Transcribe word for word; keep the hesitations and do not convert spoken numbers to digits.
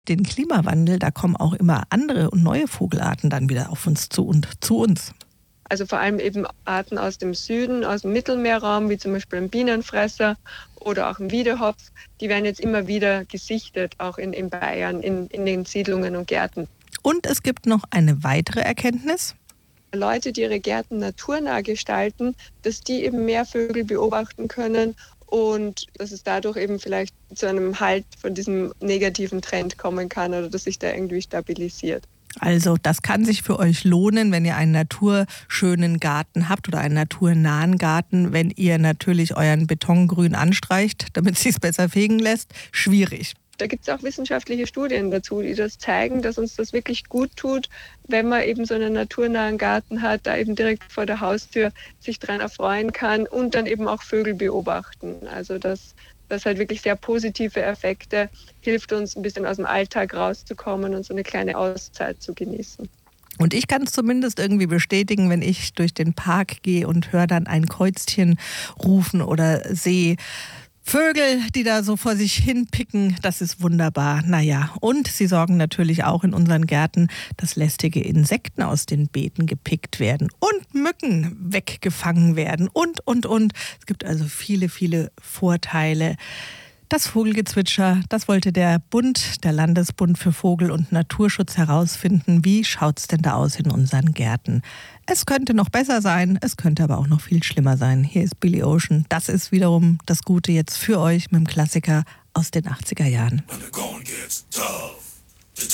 Den Klimawandel, da kommen auch immer andere und neue Vogelarten dann wieder auf uns zu und zu uns. Also vor allem eben Arten aus dem Süden, aus dem Mittelmeerraum, wie zum Beispiel ein Bienenfresser oder auch ein Wiedehopf, die werden jetzt immer wieder gesichtet, auch in, in Bayern, in, in den Siedlungen und Gärten. Und es gibt noch eine weitere Erkenntnis. Leute, die ihre Gärten naturnah gestalten, dass die eben mehr Vögel beobachten können und dass es dadurch eben vielleicht zu einem Halt von diesem negativen Trend kommen kann oder dass sich da irgendwie stabilisiert. Also das kann sich für euch lohnen, wenn ihr einen naturschönen Garten habt oder einen naturnahen Garten, wenn ihr natürlich euren Beton grün anstreicht, damit es sich besser fegen lässt. Schwierig. Da gibt es auch wissenschaftliche Studien dazu, die das zeigen, dass uns das wirklich gut tut, wenn man eben so einen naturnahen Garten hat, da eben direkt vor der Haustür sich dran erfreuen kann und dann eben auch Vögel beobachten. Also das, das halt wirklich sehr positive Effekte, hilft uns ein bisschen aus dem Alltag rauszukommen und so eine kleine Auszeit zu genießen. Und ich kann es zumindest irgendwie bestätigen, wenn ich durch den Park gehe und höre dann ein Käuzchen rufen oder sehe Vögel, die da so vor sich hin picken, das ist wunderbar. Naja, und sie sorgen natürlich auch in unseren Gärten, dass lästige Insekten aus den Beeten gepickt werden und Mücken weggefangen werden und, und, und. Es gibt also viele, viele Vorteile. Das Vogelgezwitscher, das wollte der Bund, der Landesbund für Vogel- und Naturschutz herausfinden. Wie schaut's denn da aus in unseren Gärten? Es könnte noch besser sein, es könnte aber auch noch viel schlimmer sein. Hier ist Billy Ocean. Das ist wiederum das Gute jetzt für euch mit dem Klassiker aus den achtziger Jahren.